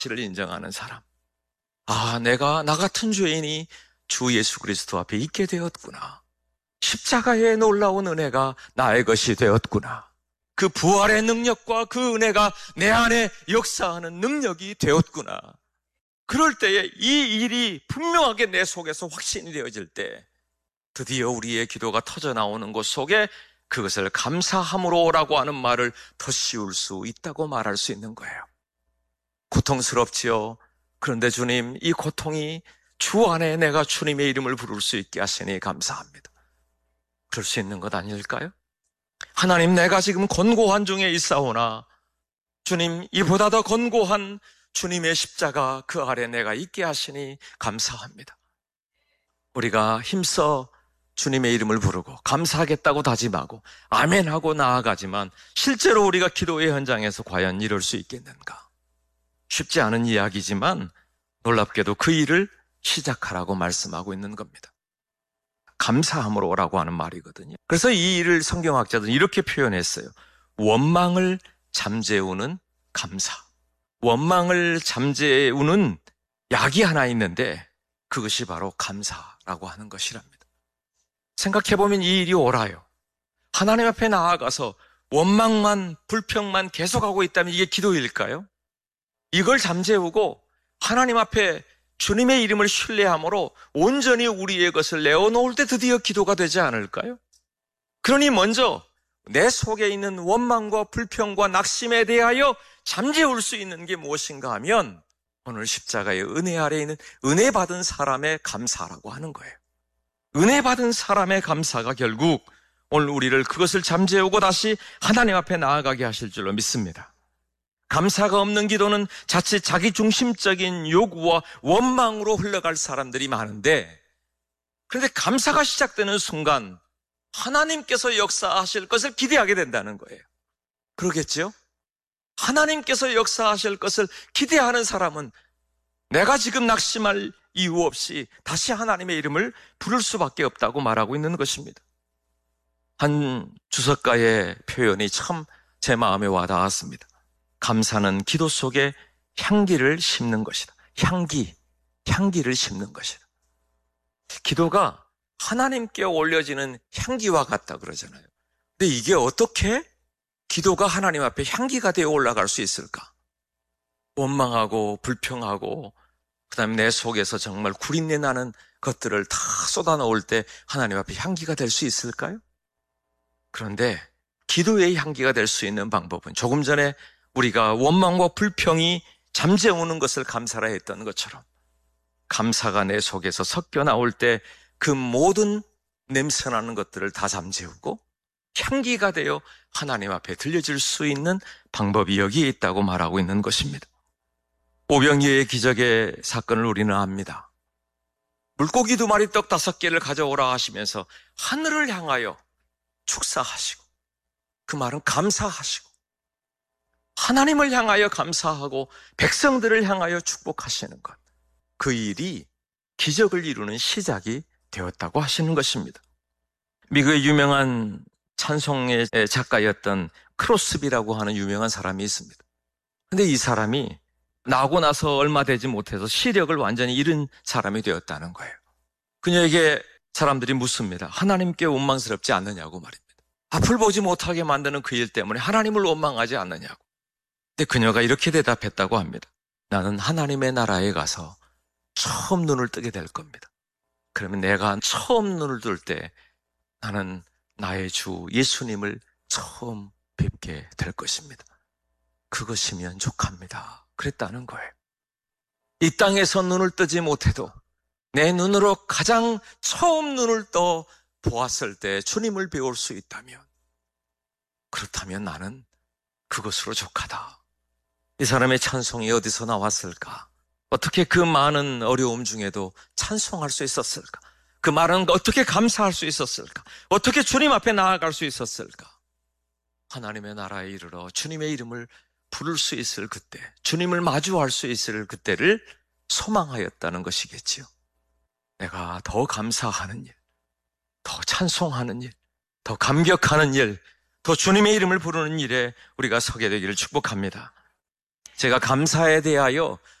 를 인정하는 사람. 아, 나 같은 죄인이 주 예수 그리스도 앞에 있게 되었구나. 십자가의 놀라운 은혜가 나의 것이 되었구나. 그 부활의 능력과 그 은혜가 내 안에 역사하는 능력이 되었구나. 그럴 때에 이 일이 분명하게 내 속에서 확신이 되어질 때 드디어 우리의 기도가 터져나오는 것 속에 그것을 감사함으로라고 하는 말을 더 씌울 수 있다고 말할 수 있는 거예요. 고통스럽지요. 그런데 주님, 이 고통이 주 안에 내가 주님의 이름을 부를 수 있게 하시니 감사합니다. 그럴 수 있는 것 아닐까요? 하나님, 내가 지금 권고한 중에 있사오나 주님, 이보다 더 권고한 주님의 십자가 그 아래 내가 있게 하시니 감사합니다. 우리가 힘써 주님의 이름을 부르고 감사하겠다고 다짐하고 아멘하고 나아가지만 실제로 우리가 기도의 현장에서 과연 이룰 수 있겠는가? 쉽지 않은 이야기지만 놀랍게도 그 일을 시작하라고 말씀하고 있는 겁니다. 감사함으로라고 하는 말이거든요. 그래서 이 일을 성경학자들은 이렇게 표현했어요. 원망을 잠재우는 감사. 원망을 잠재우는 약이 하나 있는데 그것이 바로 감사라고 하는 것이랍니다. 생각해보면 이 일이 옳아요. 하나님 앞에 나아가서 원망만 불평만 계속하고 있다면 이게 기도일까요? 이걸 잠재우고 하나님 앞에 주님의 이름을 신뢰함으로 온전히 우리의 것을 내어놓을 때 드디어 기도가 되지 않을까요? 그러니 먼저 내 속에 있는 원망과 불평과 낙심에 대하여 잠재울 수 있는 게 무엇인가 하면 오늘 십자가의 은혜 아래에 있는 은혜 받은 사람의 감사라고 하는 거예요. 은혜 받은 사람의 감사가 결국 오늘 우리를 그것을 잠재우고 다시 하나님 앞에 나아가게 하실 줄로 믿습니다. 감사가 없는 기도는 자칫 자기중심적인 요구와 원망으로 흘러갈 사람들이 많은데, 그런데 감사가 시작되는 순간 하나님께서 역사하실 것을 기대하게 된다는 거예요. 그러겠죠? 하나님께서 역사하실 것을 기대하는 사람은 내가 지금 낙심할 이유 없이 다시 하나님의 이름을 부를 수밖에 없다고 말하고 있는 것입니다. 한 주석가의 표현이 참 제 마음에 와닿았습니다. 감사는 기도 속에 향기를 심는 것이다. 향기를 심는 것이다. 기도가 하나님께 올려지는 향기와 같다 그러잖아요. 근데 이게 어떻게 기도가 하나님 앞에 향기가 되어 올라갈 수 있을까? 원망하고 불평하고 그다음에 내 속에서 정말 구린내 나는 것들을 다 쏟아놓을 때 하나님 앞에 향기가 될 수 있을까요? 그런데 기도의 향기가 될 수 있는 방법은 조금 전에 우리가 원망과 불평이 잠재우는 것을 감사라 했던 것처럼 감사가 내 속에서 섞여 나올 때 그 모든 냄새나는 것들을 다 잠재우고 향기가 되어 하나님 앞에 들려질 수 있는 방법이 여기에 있다고 말하고 있는 것입니다. 오병이어의 기적의 사건을 우리는 압니다. 물고기 2마리 떡 5개를 가져오라 하시면서 하늘을 향하여 축사하시고 그 말은 감사하시고 하나님을 향하여 감사하고 백성들을 향하여 축복하시는 것, 그 일이 기적을 이루는 시작이 되었다고 하시는 것입니다. 미국의 유명한 찬송의 작가였던 크로스비라고 하는 유명한 사람이 있습니다. 근데 이 사람이 나고 나서 얼마 되지 못해서 시력을 완전히 잃은 사람이 되었다는 거예요. 그녀에게 사람들이 묻습니다. 하나님께 원망스럽지 않느냐고 말입니다. 앞을 보지 못하게 만드는 그 일 때문에 하나님을 원망하지 않느냐고. 근데 그녀가 이렇게 대답했다고 합니다. 나는 하나님의 나라에 가서 처음 눈을 뜨게 될 겁니다. 그러면 내가 처음 눈을 뜰 때 나는 나의 주 예수님을 처음 뵙게 될 것입니다. 그것이면 족합니다. 그랬다는 거예요. 이 땅에서 눈을 뜨지 못해도 내 눈으로 가장 처음 눈을 떠 보았을 때 주님을 배울 수 있다면, 그렇다면 나는 그것으로 족하다. 이 사람의 찬송이 어디서 나왔을까? 어떻게 그 많은 어려움 중에도 찬송할 수 있었을까? 그 말은 어떻게 감사할 수 있었을까? 어떻게 주님 앞에 나아갈 수 있었을까? 하나님의 나라에 이르러 주님의 이름을 부를 수 있을 그때, 주님을 마주할 수 있을 그때를 소망하였다는 것이겠지요. 내가 더 감사하는 일, 더 찬송하는 일, 더 감격하는 일, 더 주님의 이름을 부르는 일에 우리가 서게 되기를 축복합니다. 제가 감사에 대하여